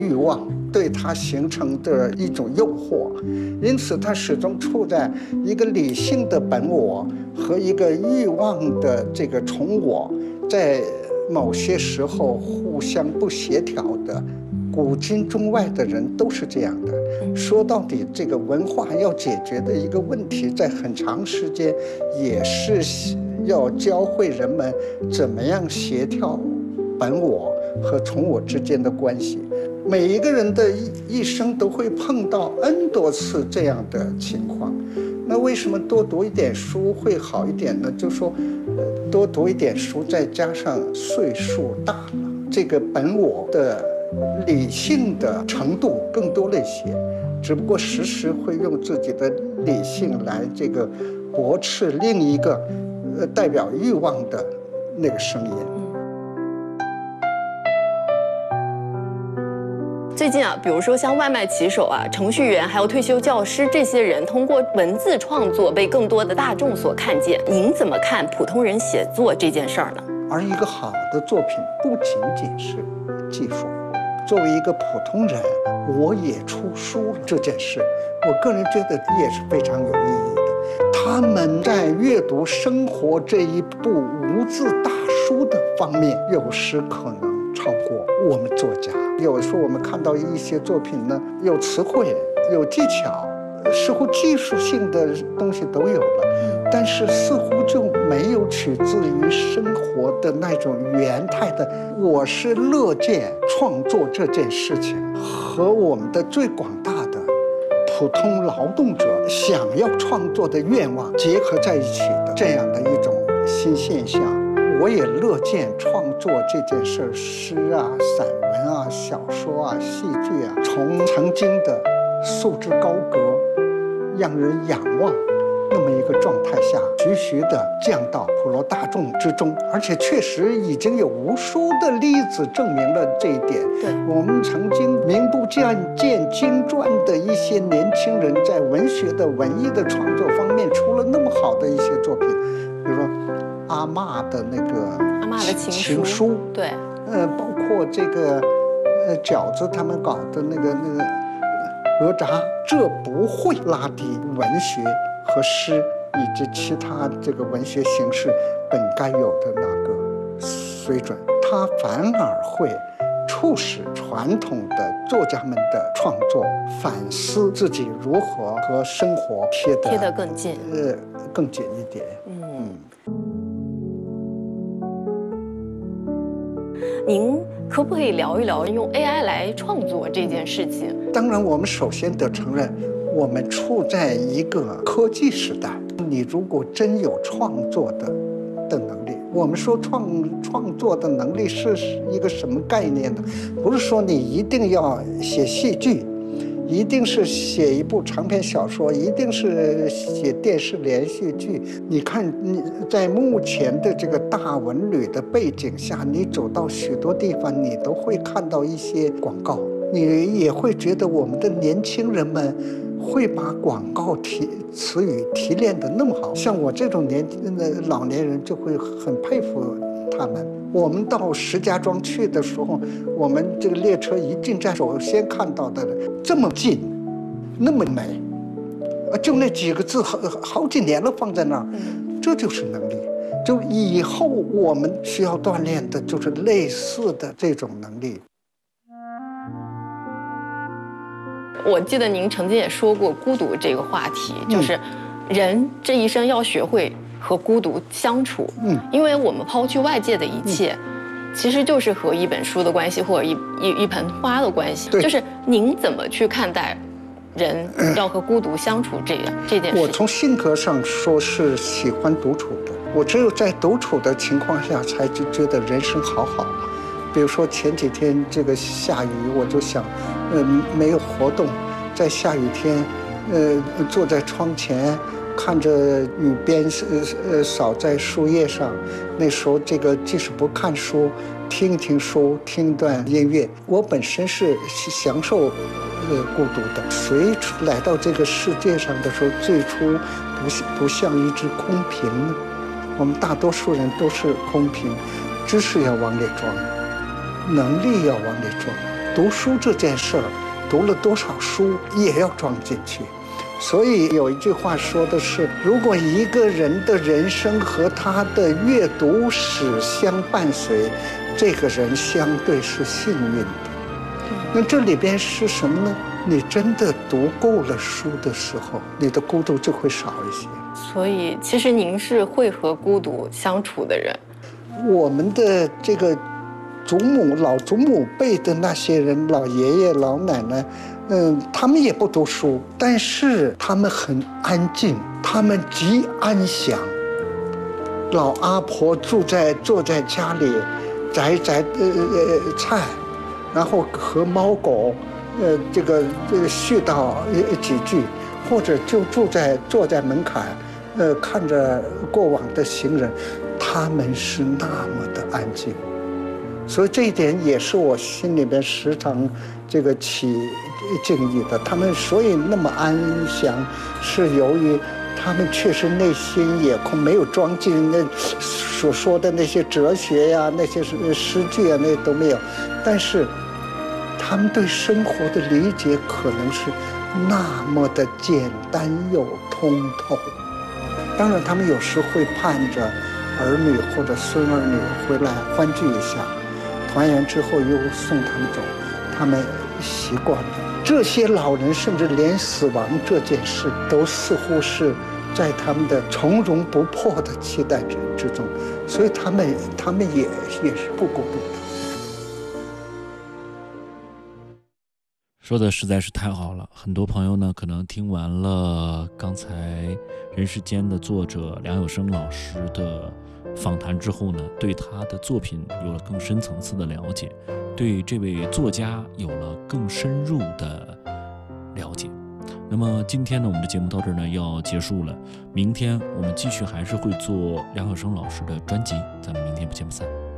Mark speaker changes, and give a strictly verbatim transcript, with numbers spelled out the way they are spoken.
Speaker 1: 欲望对他形成的一种诱惑，因此他始终处在一个理性的本我和一个欲望的这个重我在某些时候互相不协调的。古今中外的人都是这样的。说到底，这个文化要解决的一个问题，在很长时间也是要教会人们怎么样协调本我和重我之间的关系。每一个人的一生都会碰到 N 多次这样的情况。那为什么多读一点书会好一点呢？就说多读一点书，再加上岁数大了，这个本我的理性的程度更多了一些，只不过时时会用自己的理性来这个驳斥另一个呃代表欲望的那个声音。
Speaker 2: 最近啊，比如说像外卖骑手啊、程序员，还有退休教师这些人，通过文字创作被更多的大众所看见。您怎么看普通人写作这件事儿呢？
Speaker 1: 而一个好的作品不仅仅是技术。作为一个普通人，我也出书了这件事，我个人觉得也是非常有意义的。他们在阅读生活这一部无字大书的方面，有时可能超过我们作家。有时候我们看到一些作品呢，有词汇，有技巧，似乎技术性的东西都有了，但是似乎就没有取自于生活的那种原态的。我是乐见创作这件事情和我们的最广大的普通劳动者想要创作的愿望结合在一起的这样的一种新现象。我也乐见创作这件事，诗啊、散文啊、小说啊、戏剧啊，从曾经的束之高阁，让人仰望那么一个状态下，徐徐地降到普罗大众之中，而且确实已经有无数的例子证明了这一点。
Speaker 2: 对，
Speaker 1: 我们曾经名不见见经传的一些年轻人，在文学的文艺的创作方面出了那么好的一些作品，比如说阿嬷的那个
Speaker 2: 阿嬷的情书，
Speaker 1: 情书
Speaker 2: 对，
Speaker 1: 呃，包括这个呃饺子他们搞的那个那个讹札，这不会拉低文学和诗以及其他这个文学形式本该有的那个水准，它反而会促使传统的作家们的创作反思自己如何和生活贴得
Speaker 2: 贴得更近，
Speaker 1: 呃，更紧一点。
Speaker 2: 嗯。
Speaker 1: 嗯，
Speaker 2: 您可不可以聊一聊用 A I 来创作这件事情？
Speaker 1: 当然，我们首先得承认，我们处在一个科技时代。你如果真有创作的的能力，我们说创创作的能力是一个什么概念呢？不是说你一定要写戏剧，一定是写一部长篇小说，一定是写电视连续剧。你看，你在目前的这个大文旅的背景下，你走到许多地方，你都会看到一些广告，你也会觉得我们的年轻人们会把广告提词语提炼得那么好，像我这种年的老年人就会很佩服他们。我们到石家庄去的时候，我们这个列车一进站，首先看到的这么近，那么美，就那几个字好好几年了放在那儿，这就是能力。就以后我们需要锻炼的就是类似的这种能力。
Speaker 2: 我记得您曾经也说过孤独这个话题，就是人这一生要学会和孤独相处。嗯，因为我们抛去外界的一切，嗯、其实就是和一本书的关系，或者一一一盆花的关系。
Speaker 1: 对，
Speaker 2: 就是您怎么去看待人要和孤独相处这样、嗯、这件事？
Speaker 1: 我从性格上说是喜欢独处的，我只有在独处的情况下，才就觉得人生好好。比如说前几天这个下雨，我就想，呃，没有活动，在下雨天，呃，坐在窗前，看着雨边呃呃扫在树叶上，那时候这个即使不看书，听一听书，听一段音乐，我本身是享受呃孤独的。谁来到这个世界上的时候，最初不不像一只空瓶呢？我们大多数人都是空瓶，知识要往里装。能力要往里装， 读书这件事儿，读了多少书也要装进去。所以有一句话说的是，如果一个人的人生和他的阅读史相伴随，这个人相对是幸运的。那这里边是什么呢？你真的读够了书的时候，你的孤独就会少一些。
Speaker 2: 所以其实您是会和孤独相处的人。
Speaker 1: 我们的这个祖母、老祖母辈的那些人，老爷爷、老奶奶，嗯，他们也不读书，但是他们很安静，他们极安详。老阿婆住在坐在家里，摘摘呃呃菜，然后和猫狗，呃这个这个絮叨几句，或者就住在坐在门槛，呃看着过往的行人，他们是那么的安静。所以这一点也是我心里边时常这个起敬意的。他们所以那么安详，是由于他们确实内心也空，没有装进那所说的那些哲学呀、那些诗句啊，那都没有。但是他们对生活的理解可能是那么的简单又通透。当然，他们有时会盼着儿女或者孙儿女回来欢聚一下。团圆之后又送他们走，他们习惯了。这些老人甚至连死亡这件事都似乎是在他们的从容不迫的期待之中，所以他们他们也也是不孤独的。
Speaker 3: 说的实在是太好了，很多朋友呢可能听完了刚才人世间的作者梁有声老师的访谈之后呢，对他的作品有了更深层次的了解，对这位作家有了更深入的了解。那么今天呢，我们的节目到这儿呢要结束了，明天我们继续还是会做梁有声老师的专辑，咱们明天不见不散。